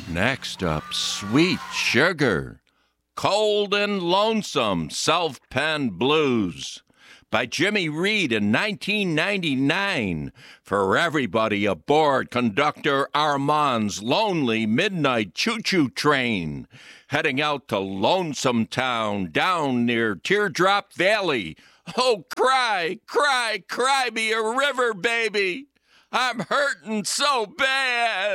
Next up, Sweet Sugar, Cold and Lonesome, Self-Penned Blues by Jimmy Reed in 1999 for everybody aboard Conductor Armand's lonely midnight choo-choo train heading out to Lonesome Town down near Teardrop Valley. Oh, cry, cry, cry me a river, baby. I'm hurting so bad.